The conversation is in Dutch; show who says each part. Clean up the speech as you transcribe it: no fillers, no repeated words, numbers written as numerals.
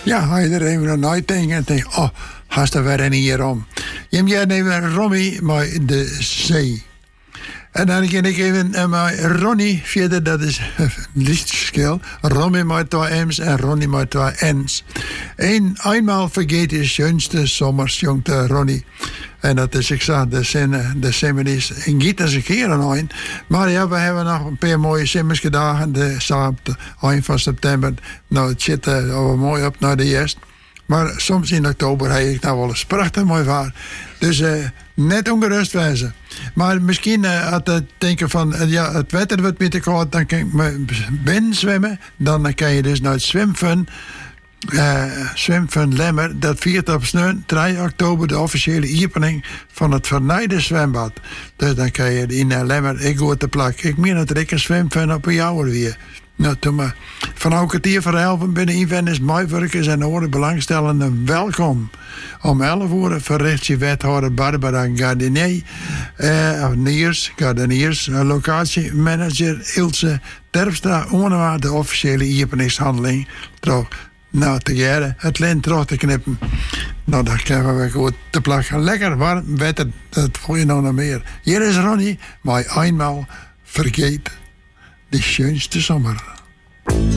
Speaker 1: Ja, ga je er even naar denken en denk, oh, haast er weer een hier om. Je hebt even Romy met de zee. En dan ga ik even met Ronnie verder, dat is lichtschil. Romy met 2 M's en Ronnie met 2 N's. Eenmaal vergeet is schönste zomers, jongte Ronnie. En dat is, ik zag, de Simmeries in Giet als een keer een. Maar ja, we hebben nog een paar mooie Simmers gedaan. Op de eind van september. Nou, het zit mooi op naar de eerst. Maar soms in oktober heb ik nou wel eens prachtig mooi waar. Dus net ongerust wezen. Maar misschien had het denken van, ja, het wetter wordt minder koud, dan kan ik me binnen zwemmen. Dan kan je dus naar het zwemfun Lemmer. Dat viert op 3 oktober de officiële opening van het vernijde zwembad. Dus dan kan je in Lemmer, ik hoor te plak. Ik meen dat ik een zwemfun op een jouwer weer. Nou, toen maar. Van een kwartier voor 11 binnen Invennis, Maaiwerkers en andere belangstellenden welkom. Om 11 uur verricht je wethouder Barbara Gardeniers, locatiemanager Ilse Terpstra, onwa de officiële openingshandeling te jaren, het lint terug te knippen. Nou, dan krijgen we goed te plakken. Lekker warm wetter, dat voel je nou nog meer. Hier is Ronnie, maar eenmaal vergeet de schönste zomer.